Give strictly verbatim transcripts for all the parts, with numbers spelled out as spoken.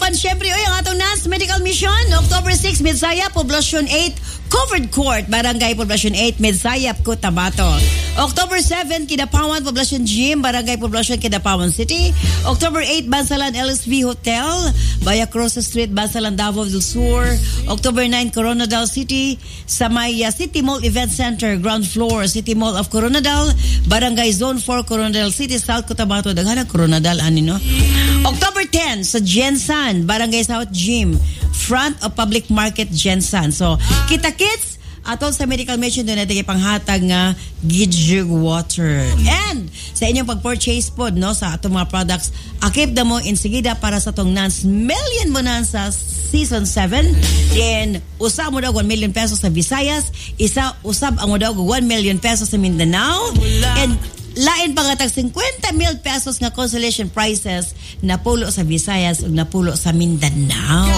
Apan syempre, oy, ang atong N A S Medical Mission, October six, Midsaya, Poblacion eight, Covered Court, Barangay Poblacion eight, Midsaya, Cotabato. October seven, Kidapawan, Poblacion Gym, Barangay Poblacion, Kidapawan City. October eight, Bansalan L S V Hotel, Via Cross Street, Bansalan, Davao del Sur. October nine, Coronadal City, Samaya City Mall Event Center, ground floor, City Mall of Coronadal, Barangay Zone four, Coronadal City, South Cotabato. Daghan Coronadal, ani no? October ten, sa Jensan, Barangay South Gym, front of Public Market, Jensan. So, kita-kits, atol sa Medical Mission doon natin ipanghatag nga Gijug Water. And sa inyong pag-purchase po, no, sa atong mga products, akip na mo insigida para sa tong N A S Million Bonanza Season seven. Then, usa mo daw one million pesos sa Visayas, isa usab ang mo daw one million pesos sa Mindanao, and lain pangatag fifty mil pesos nga consolation prizes na pulo sa Visayas ug napulo sa Mindanao.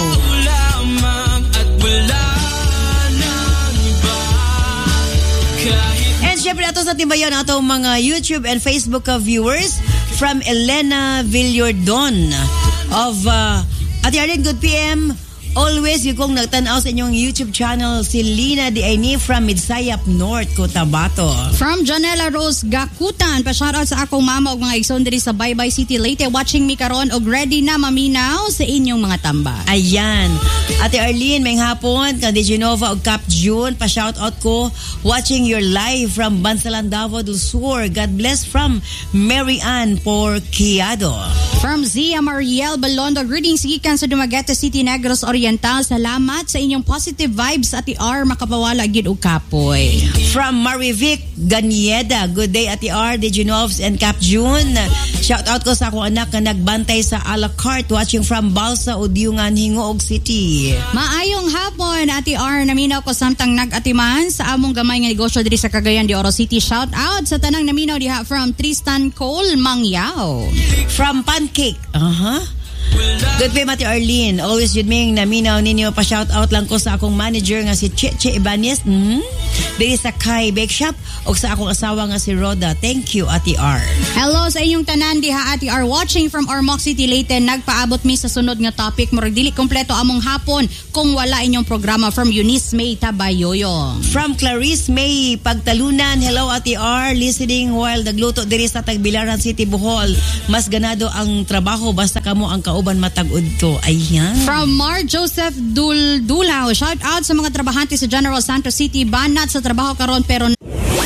And syempre ato sa timbayon ato mga YouTube and Facebook uh, viewers from Elena Villordon of uh, Ate Arlene, good P M. Always yung kong nagtanaw sa inyong YouTube channel, si Lina Di Aini from Midsayap North, Cotabato. From Janela Rose Gakutan, pa-shoutout sa akong mama o mga igsoon diri sa Baybay City, Leyte, watching me karon og ready na maminaw sa inyong mga tambay. Ayan. Ate Arlene, may hapon, Candy Genova og Cap June, pa-shoutout ko, watching your live from Bansalan, Davao del Sur. God bless from Mary Ann Porquiado. From Zia Mariel Balondo, greetings gikan sa Dumaguete City, Negros Oriental. Salamat sa inyong positive vibes, Ate R, makapawala gid og kapoy. From Marivic Ganyeda, good day Ate R, De Genovs and Cap June. Shout out ko sa akong anak na nagbantay sa a la carte, watching from Balsa, Udiungan, Hingoog City. Maayong hapon, Ate R, naminaw ko samtang nag-atiman sa among gamay nga negosyo diri sa Cagayan de Oro City. Shout out sa tanang naminaw diha from Tristan Cole Mangyao. From Pancake, uh-huh. Good day, Mati Arlene. Always yun ming naminaw ninyo. Pa-shout out lang ko sa akong manager nga si Cheche Ibanez. Mm-hmm. Diri sa Kai Bake Shop o sa akong asawa nga si Roda. Thank you, Ate R. Hello sa inyong tanan diha, Ate R. Watching from Ormoc City, Leyte. Nagpaabot mi sa sunod nga topic. Murag dili kompleto among hapon kung wala inyong programa. From Eunice May Tabayoyo. From Clarice May Pagtalunan. Hello, Ate R. Listening while nagluto diri sa Tagbilaran City, Bohol. Mas ganado ang trabaho basta kamo ang kauban matag-ud to. Ayan. From Mar Joseph Dul Dulao. Shout out sa mga trabahante sa General Santos City. Banat sa trabaho karon pero